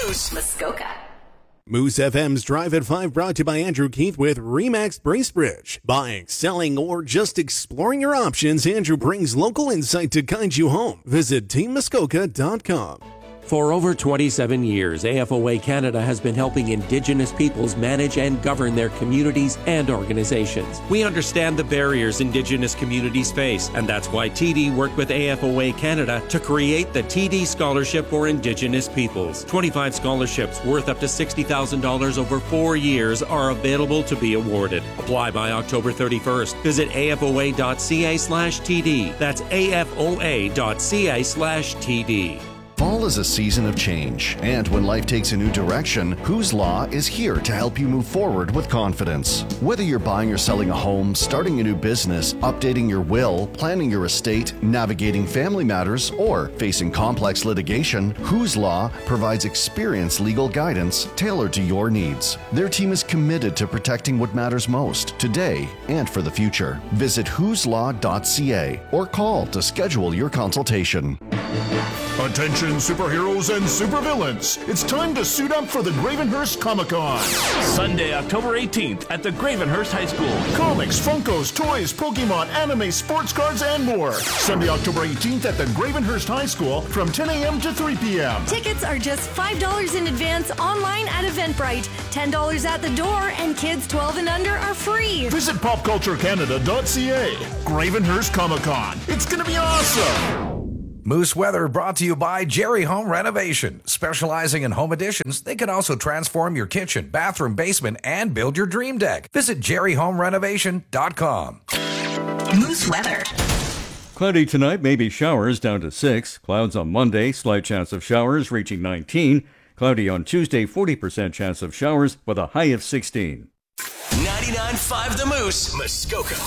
Moose, Muskoka. Moose FM's Drive at 5 brought to you by Andrew Keith with RE/MAX Bracebridge. Buying, selling, or just exploring your options, Andrew brings local insight to guide you home. Visit teammuskoka.com. For over 27 years, AFOA Canada has been helping Indigenous peoples manage and govern their communities and organizations. We understand the barriers Indigenous communities face, and that's why TD worked with AFOA Canada to create the TD Scholarship for Indigenous Peoples. 25 scholarships worth up to $60,000 over 4 years are available to be awarded. Apply by October 31st. Visit afoa.ca/TD. That's afoa.ca/TD. Fall is a season of change, and when life takes a new direction, Whose Law is here to help you move forward with confidence. Whether you're buying or selling a home, starting a new business, updating your will, planning your estate, navigating family matters, or facing complex litigation, Whose Law provides experienced legal guidance tailored to your needs. Their team is committed to protecting what matters most today and for the future. Visit whoselaw.ca or call to schedule your consultation. Attention superheroes and supervillains. It's time to suit up for the Gravenhurst Comic-Con. Sunday, October 18th at the Gravenhurst High School. Comics, Funkos, toys, Pokemon, anime, sports cards, and more. Sunday, October 18th at the Gravenhurst High School from 10 a.m. to 3 p.m. Tickets are just $5 in advance online at Eventbrite, $10 at the door, and kids 12 and under are free. Visit popculturecanada.ca. Gravenhurst Comic-Con. It's going to be awesome. Moose Weather brought to you by Jerry Home Renovation. Specializing in home additions, they can also transform your kitchen, bathroom, basement, and build your dream deck. Visit jerryhomerenovation.com. Moose weather. Cloudy tonight, maybe showers down to 6. Clouds on Monday, slight chance of showers reaching 19. Cloudy on Tuesday, 40% chance of showers with a high of 16. 99.5 The Moose, Muskoka.